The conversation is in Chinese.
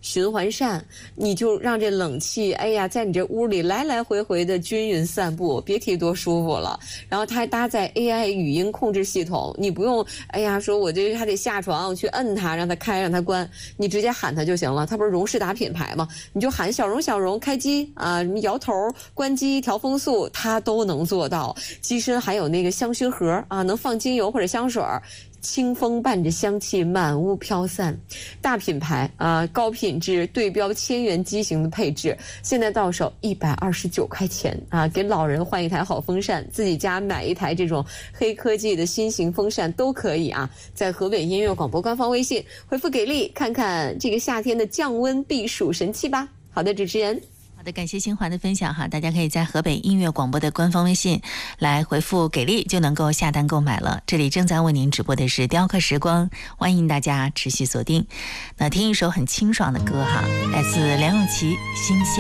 循环扇，你就让这冷气，哎呀，在你这屋里来来回回的均匀散步，别提多舒服了。然后它还搭载 AI 语音控制系统，你不用，哎呀，说我这还得下床去摁它，让它开，让它关，你直接喊它就行了。它不是荣仕达品牌吗？你就喊小荣开机啊，什么摇头、关机、调风速，它都能做到。机身还有那个香薰盒啊，能放精油或者香水。清风伴着香气满屋飘散，大品牌啊，高品质对标1000元机型的配置，现在到手129块钱啊！给老人换一台好风扇，自己家买一台这种黑科技的新型风扇都可以啊！在河北音乐广播官方微信回复给力，看看这个夏天的降温避暑神器吧。好的，主持人。 好的，感谢新华的分享哈，大家可以在河北音乐广播的官方微信来回复给力，就能够下单购买了。这里正在为您直播的是雕刻时光，欢迎大家持续锁定。那听一首很清爽的歌哈，来自梁咏琪《新鲜》。